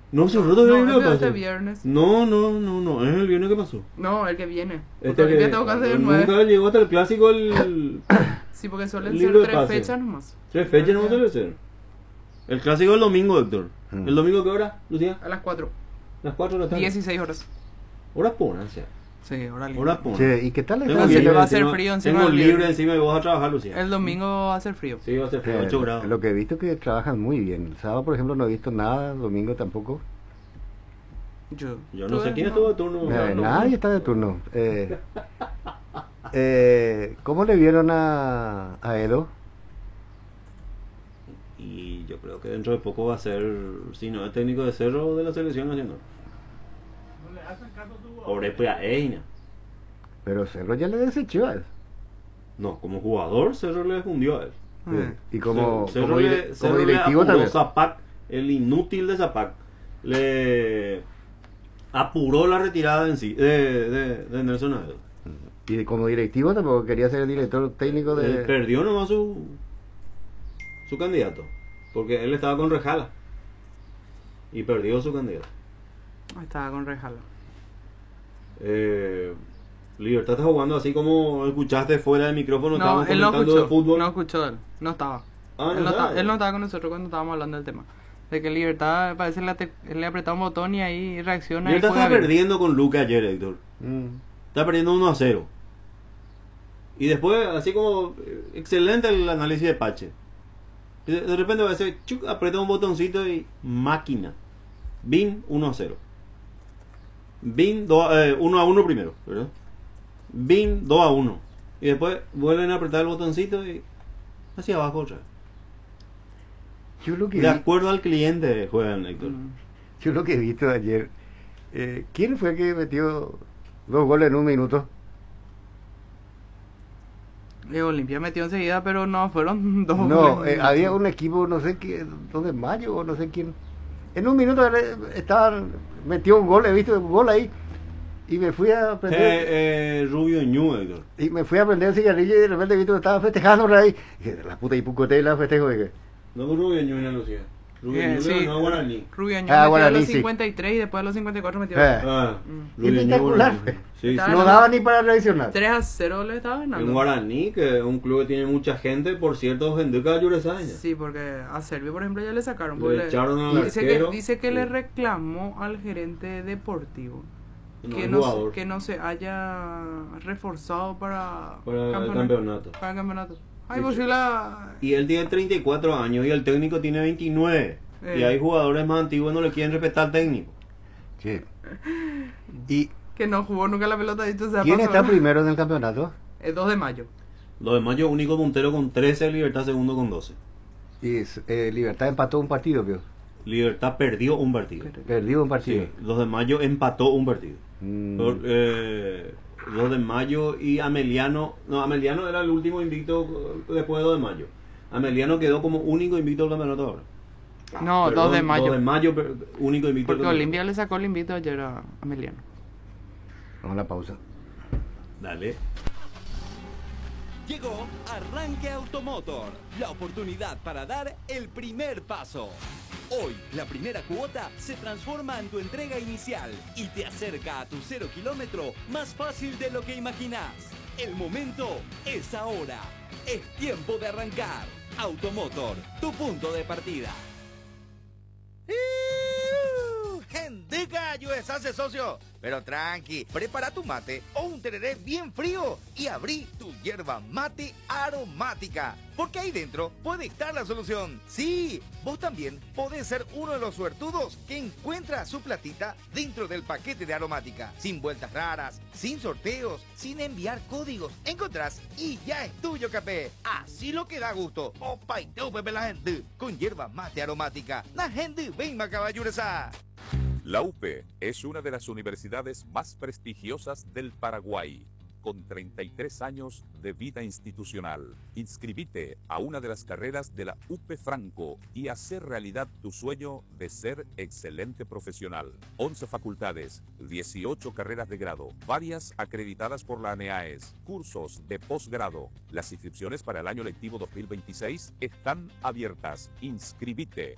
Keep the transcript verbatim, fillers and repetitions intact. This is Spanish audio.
No, cerró todavía No, el es libro de de este pase. viernes. No, no, no, no, es el viernes que pasó. No, el que viene. Porque Este Olimpia que tengo que hacer el nueve. nunca llegó hasta el clásico el, Sí, porque el suelen ser libro de tres pase. fechas nomás. Tres fechas no debe ser. El clásico el domingo, Héctor. Mm. ¿El domingo qué hora, Lucía? A las cuatro. Las cuatro de la tarde. dieciséis horas. Hora pona, o sea. Sí, hora libre. Hora pona. Che, ¿y qué tal Tengo está Entonces, libre va a ser encima- frío encima Tengo del libre viernes. encima y vos vas a trabajar, Lucía. El domingo va a ser frío. Sí, va a ser frío, Eh, ocho grados. Lo que he visto es que trabajan muy bien. El sábado, por ejemplo, no he visto nada, domingo tampoco. Yo, Yo no tú sé ves, quién no. estuvo de turno. Eh, no, no. nadie está de turno. Eh, eh, ¿Cómo le vieron a, a Edo? Y yo creo que dentro de poco va a ser, si no es técnico de Cerro, de la selección nacional. Pobre Pea Eina. Pero Cerro ya le desechó a él. No, como jugador, Cerro le fundió a él. Ah. Y como, Cerro como, le- dire- como Cerro le directivo apuró también. Zapac, el inútil de Zapac, le apuró la retirada en sí, de, de, de Nelson Aedo. Y como directivo tampoco quería ser el director técnico Él de... perdió nomás su, su candidato, porque él estaba con Rejala y perdió su candidato. Estaba con Rejala. Eh, Libertad está jugando así como escuchaste fuera del micrófono, No, estábamos él no comentando escuchó. de fútbol. No escuchó él. No estaba. Ah, él, no no estaba. estaba él no estaba con nosotros cuando estábamos hablando del tema. De que Libertad parece que le, ate- le apretó un botón y ahí reacciona. Libertad y juega está bien. perdiendo con Luca ayer, Héctor. Mm. Está perdiendo uno a cero. Y después, así como, eh, excelente el análisis de Pache. Y De, de repente va a ser, chuc, aprieta un botoncito y máquina. Bin uno a cero. Bin uno a uno primero, ¿verdad? Bin dos a uno. Y después vuelven a apretar el botoncito y hacia abajo otra vez. Yo lo que De vi, acuerdo al cliente juegan, Héctor. Mm. yo lo que he visto ayer, eh, ¿quién fue que metió dos goles en un minuto? Eh, Olimpia metió enseguida, pero no fueron dos. No, goles. eh, había un equipo, no sé qué, ¿dónde Mayo o no sé quién? En un minuto eh, estaban, metió un gol, he visto un gol ahí. Y me fui a aprender, Eh, eh, Rubio Ñu, Héctor. y me fui a prender el cigarrillo y de repente he visto que estaba festejando por ahí. Y dije, la puta y pucote la festejo. Dije, No es Rubio Ñu en la Lucía. Rubio Eh, Ñu sí. le ganó a Guaraní. Rubio Ñu Ah, metió a Guaraní, los sí. cincuenta y tres y después a los cincuenta y cuatro metió. Eh. Ah, Mm. Rubio Ñu, espectacular. Guaraní. Sí, sí. Estaba no ganando. daba ni para reaccionar. tres a cero le estaba ganando. En Guaraní, que es un club que tiene mucha gente, por cierto, gente que ayuresaña. Sí, porque a Servio, por ejemplo, ya le sacaron. Le porque le- echaron al dice arquero. que, dice que Sí. le reclamó al gerente deportivo No, que, el no, se- jugador. que no se haya reforzado para, Para el campeona- campeonato. Para el campeonato. Ay, Sí, pues sí. sí la... Y él tiene treinta y cuatro años y el técnico tiene veintinueve. Eh. Y hay jugadores más antiguos que no le quieren respetar al técnico. Sí. ¿Y Que no jugó nunca la pelota. Esto se quién pasó, está ¿verdad? primero en el campeonato? El dos de mayo. Lo de Mayo, único puntero con trece, Libertad segundo con doce. Y es, eh, Libertad empató un partido, creo. Libertad perdió un partido. Perdió un partido. Sí, los de Mayo empató un partido. Mm. Por, eh, dos de Mayo y Ameliano. No, Ameliano era el último invicto después de dos de Mayo. Ameliano quedó como único invicto del campeonato ahora. No, Perdón, dos de mayo. dos de Mayo, per- único invicto Porque del campeonato. Olimpia le sacó el invito ayer a Ameliano. Vamos a la pausa. Dale. Llegó Arranque Automotor, la oportunidad para dar el primer paso. Hoy, la primera cuota se transforma en tu entrega inicial y te acerca a tu cero kilómetro más fácil de lo que imaginas. El momento es ahora. Es tiempo de arrancar. Automotor, tu punto de partida. ¡Gendica, U S A, socio! Pero tranqui, prepara tu mate o un tereré bien frío y abrí tu hierba mate aromática. Porque ahí dentro puede estar la solución. Sí, vos también podés ser uno de los suertudos que encuentra su platita dentro del paquete de aromática. Sin vueltas raras, sin sorteos, sin enviar códigos. Encontrás y ya es tuyo, capé. Así lo que da gusto. Opa y teu, pepe la gente. Con hierba mate aromática. La gente ven macaballuresa. La U P E es una de las universidades más prestigiosas del Paraguay, con treinta y tres años de vida institucional. Inscribite a una de las carreras de la U P E Franco y hacer realidad tu sueño de ser excelente profesional. once facultades, dieciocho carreras de grado, varias acreditadas por la ANEAES, cursos de posgrado. Las inscripciones para el año lectivo dos mil veintiséis están abiertas. Inscribite